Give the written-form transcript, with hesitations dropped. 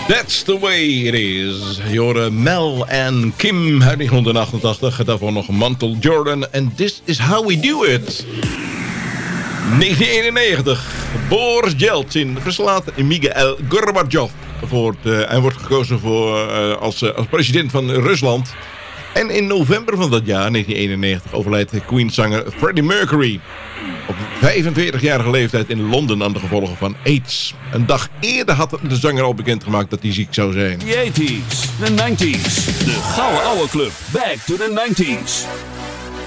That's the way it is. Je hoorde Mel en Kim uit 1988. Daarvoor nog Mantle Jordan. En This is how we do it. 1991. Boris Yeltsin verslaat Mikhail Gorbachev. Hij wordt gekozen als president van Rusland. En in november van dat jaar, 1991, overlijdt Queen-zanger Freddie Mercury. Op 45-jarige leeftijd in Londen aan de gevolgen van AIDS. Een dag eerder had de zanger al bekendgemaakt dat hij ziek zou zijn. The 80s, the 90s, de gouden ouwe club. Back to the 90s.